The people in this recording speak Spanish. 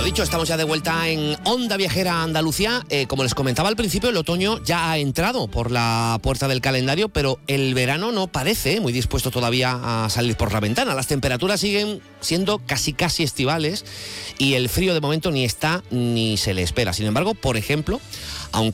Dicho, estamos ya de vuelta en Onda Viajera Andalucía. Como les comentaba al principio, el otoño ya ha entrado por la puerta del calendario, pero el verano no parece muy dispuesto todavía a salir por la ventana. Las temperaturas siguen siendo casi estivales y el frío de momento ni está ni se le espera. Sin embargo, por ejemplo, aunque